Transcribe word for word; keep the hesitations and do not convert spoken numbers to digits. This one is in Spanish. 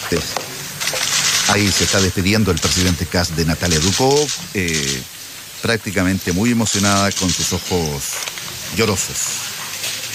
Ahí se está despidiendo el presidente Kast de Natalia Dukov, eh, prácticamente muy emocionada con sus ojos llorosos.